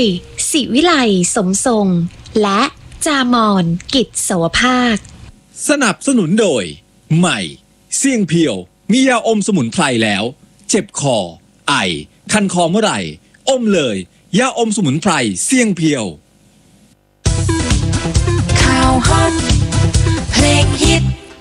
ศิวิไลสมทรงและจามอนกิจโสภาคสนับสนุนโดยใหม่เสี่ยงเพียวมียาอมสมุนไพรแล้วเจ็บคอไอคันคอเมื่อไหร่อมเลยยาอมสมุนไพรเสี่ยงเพียวข่าวฮอตเพลงฮิต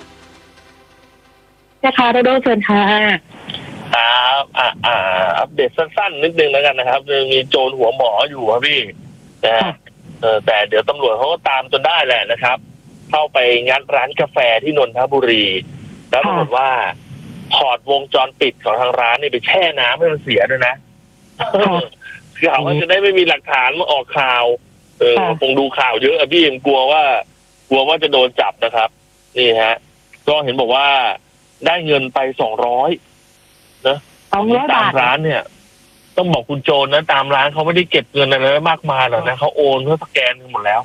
นะคะโดโดเชิญค่ะครับอัปเดตสั้นๆนิดนึงแล้วกันนะครับมีโจรหัวหมออยู่ครับพี่นะแต่เดี๋ยวตำรวจเขาก็ตามจนได้แหละนะครับเข้าไปงัดร้านกาแฟที่นนทบุรีแล้วปรากฏว่าถอดวงจรปิดของทางร้านนี่ไปแช่น้ำให้มันเสียด้วยนะคือเขาจะได้ไม่มีหลักฐานมาออกข่าวคงดูข่าวเยอะพี่ผมกลัวว่าจะโดนจับนะครับนี่ฮะก็เห็นบอกว่าได้เงินไป200นะ200 บาทร้านเนี่ยต้องบอกคุณโจรนะตามร้านเขาไม่ได้เก็บเงินอะไรมากมายหรอกนะเขาโอนเพื่อสแกนหมดแล้ว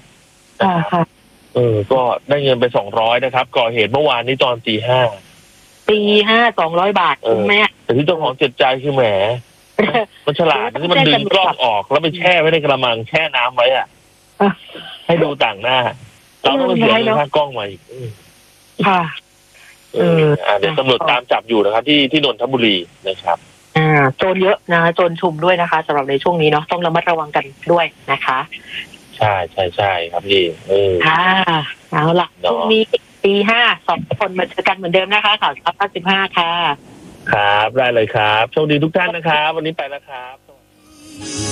ก็ได้เงินไป200นะครับก่อเหตุเมื่อวานนี้ตอนตี 5 200 บาทแม่แต่ที่เจ้าของเจ็บใจคือแหมมันฉลาดที่มันดึงกล้องออกแล้วไปแช่ไว้ในกระมังแช่น้ำไว้ให้ดูต่างหน้าเราต้องเสียเงินค่ากล้องมาอีกค่ะเดี๋ยวตำรวจตามจับอยู่นะครับที่นนทบุรีนะครับโจรเยอะนะโจรชุมด้วยนะคะสำหรับในช่วงนี้เนาะต้องระมัดระวังกันด้วยนะคะใช่ครับพี่ค่ะเอาล่ะพรุ่งนี้ตี 5 2 คนมาเจอกันเหมือนเดิมนะคะข่าวเช้า15ค่ะครับได้เลยครับโชคดีทุกท่านนะครับวันนี้ไปแล้วครับ